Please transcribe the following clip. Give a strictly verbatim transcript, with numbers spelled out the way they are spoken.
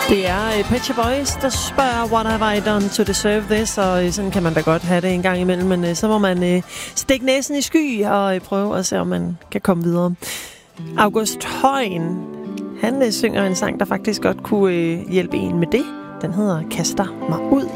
Det er uh, Pet Shop Boys, der spørger, what have I done to deserve this? Og uh, sådan kan man da godt have det en gang imellem, men uh, så må man uh, stikke næsen i sky og uh, prøve at se, om man kan komme videre. August Højen, han uh, synger en sang, der faktisk godt kunne uh, hjælpe en med det. Den hedder Kaster mig ud.